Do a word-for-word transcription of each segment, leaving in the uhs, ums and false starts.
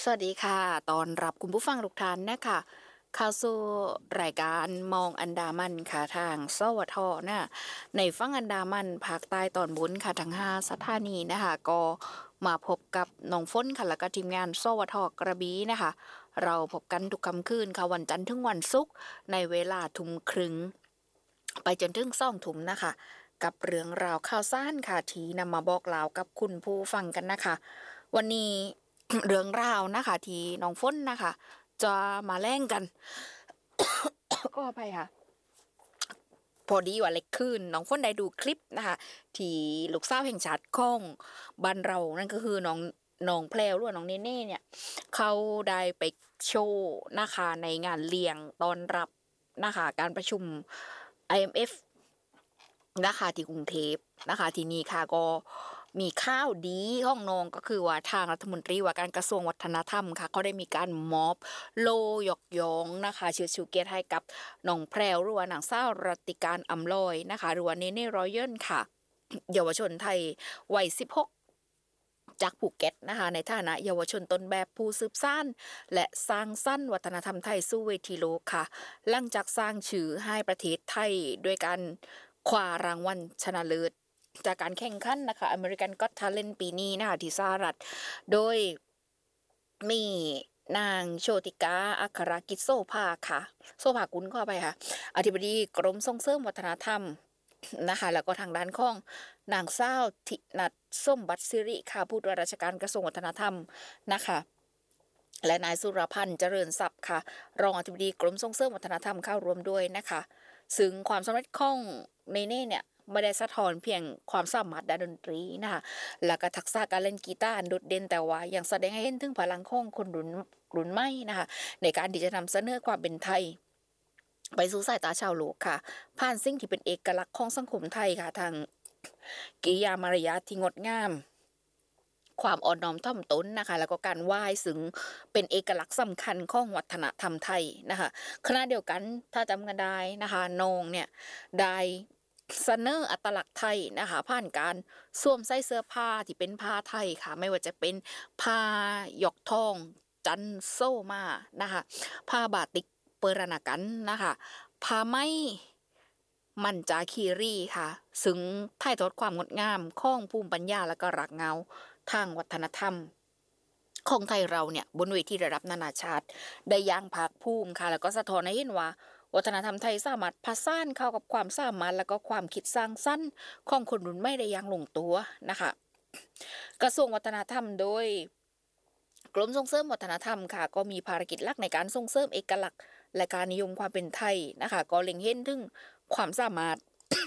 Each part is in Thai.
สวัสดีค่ะตอนรับคุณผู้ฟังทุกท่านนะคะเข้าสู่รายการมองอันดามันค่ะทางสวทนะในฝั่งอันดามันภาคใต้ตอนบนค่ะทั้งห้าสถานีนะคะก็มาพบกับน้องฝนค่ะแล้วก็ทีมงานสวทกระบี่นะคะเราพบกันทุกค่ำคืนค่ะวันจันทร์ถึงวันศุกร์ในเวลาทุ่มครึ่งไปจนถึงสองทุ่มนะคะกับเรื่องราวข่าวสารค่ะที่นำมาบอกเล่ากับคุณผู้ฟังกันนะคะวันนี้ เรื่องราวนะคะที่น้องฝนนะคะจะมาแล่งกัน ก็ไปค่ะพอดีว่าเล็กขึ้นน้องฝนได้ดูคลิปนะคะที่ลูกสาวแห่งชาติของบ้านเรานั่นก็คือน้องน้องแพรวหรือว่าน้องเนเน่เนี่ยเขาได้ไปโชว์นะคะในงานเลี้ยงตอนรับนะคะการประชุม ไอ เอ็ม เอฟ นะคะที่กรุงเทพนะคะที่นี่ค่ะก็มีข้าวดีของน้องก็คือว่าทางรัฐมนตรีว่าการกระทรวงวัฒนธรรมค่ะเขาได้มีการมอบโลยกย่องนะคะเชิดชูเกียรติให้กับน้องแพรวหรือว่านางสาวรัตติการอำลอยนะคะหรือว่าเนเน่รอยัลค่ะเยาวชนไทยวัยสิบหกจากภูเก็ตนะคะในฐานะเยาวชนต้นแบบผู้สืบสานและสร้างสรรค์วัฒนธรรมไทยสู่เวทีโลกค่ะหลังจากสร้างชื่อให้ประเทศไทยด้วยการคว้ารางวัลชนะเลิศจากการแข่งขันนะคะอเมริกันก็อตทาเลนต์ปีนี้นะคะที่สหรัฐโดยมีนางโชติกาอัครกิจโซภาค่ะโซภากุลเข้าไปค่ะอธิบดีกรมส่งเสริมวัฒนธรรมนะคะแล้วก็ทางด้านของนางสาวธินัทส้มบัตรสิริค่ะผู้ว่าราชการกระทรวงวัฒนธรรมนะคะและนายสุรพันธ์เจริญทรัพย์ค่ะรองอธิบดีกรมส่งเสริมวัฒนธรรมเข้าร่วมด้วยนะคะซึ่งความสำเร็จของเนเน่เนี่ยไม่ได้สะท้อนเพียงความสามารถด้านดนตรีนะคะแล้วก็ทักษะการเล่นกีตาร์โดดเด่นแต่ว่ายังแสดงให้เห็นถึงพลังของคนรุ่นรุ่นใหม่นะคะในการที่จะนำเสนอความเป็นไทยไปสู่สายตาชาวโลกค่ะผ่านสิ่งที่เป็นเอกลักษณ์ของสังคมไทยค่ะทางกิริยามารยาทที่งดงามความอ่อนน้อมถ่อมตนนะคะแล้วก็การไหว้ซึ่งเป็นเอกลักษณ์สำคัญของวัฒนธรรมไทยนะคะขณะเดียวกันถ้าจำกันได้นะคะนองเนี่ยได้เสนออัตลักษณ์ไทยนะคะผ่านการสวมใส่เสื้อผ้าที่เป็นผ้าไทยค่ะไม่ว่าจะเป็นผ้าหยกทองจันโซมานะคะผ้าบาติกเปรนากันนะคะผ้าไหมมันจาคีรีค่ะซึ่งถ่ายทอดความงดงามของภูมิปัญญาและก็รักเงาทางวัฒนธรรมของไทยเราเนี่ยบนเวทีระดับนานาชาติได้ย่างภาคภูมิค่ะแล้วก็สะท้อนให้เห็นว่าวัฒนธรรมไทยสามารถผสานเข้ากับความสามารถและก็ความคิดสร้างสรรค์ของคนรุ่นใหม่ได้อย่างลงตัวนะคะกระทรวงวัฒนธรรมโดยกรมส่งเสริมวัฒนธรรมค่ะก็มีภารกิจหลักในการส่งเสริมเอกลักษณ์และการนิยมความเป็นไทยนะคะก็เล็งเห็นถึงความสามารถ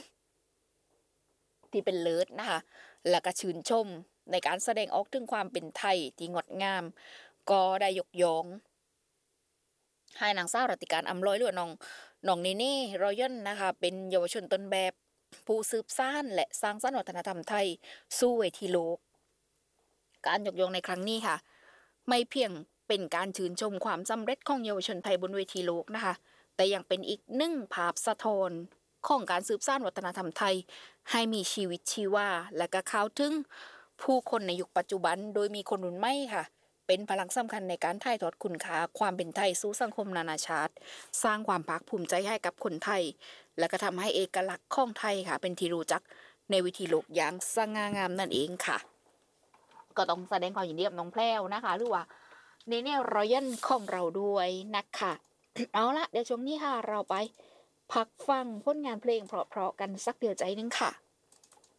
ที่เป็นเลิศนะคะและก็ชื่นชมในการแสดงออกถึงความเป็นไทยที่งดงามก็ได้ยกย่องให้นางสาวรัตติการอำลอยหรือว่าน้องน้องเนเน่รอยัลนะคะเป็นเยาวชนต้นแบบผู้สืบสานและสร้างสรรค์วัฒนธรรมไทยสู่เวทีโลกการยกย่องในครั้งนี้ค่ะไม่เพียงเป็นการชื่นชมความสำเร็จของเยาวชนไทยบนเวทีโลกนะคะแต่ยังเป็นอีกหนึ่งภาพสะท้อนของการสืบสานวัฒนธรรมไทยให้มีชีวิตชีวาและก็เข้าถึงผู้คนในยุคปัจจุบันโดยมีคนรุ่นใหม่ค่ะเป็นพลังสำคัญในการถ่ายทอดคุณค่าความเป็นไทยสู่สังคมนานาชาติสร้างความภาคภูมิใจให้กับคนไทยและก็ทำให้เอกลักษณ์ของไทยค่ะเป็นที่รู้จักในวิถีโลกอย่างสง่างามนั่นเองค่ะก็ต้องแสดงความยินดีกับน้องแพรวนะคะหรือว่าเนเน่รอยัลของเราด้วยนะคะ เอาละเดี๋ยวช่วงนี้ค่ะเราไปพักฟังผลงานเพลงเพราะๆกันสักเดียวใจนึงค่ะ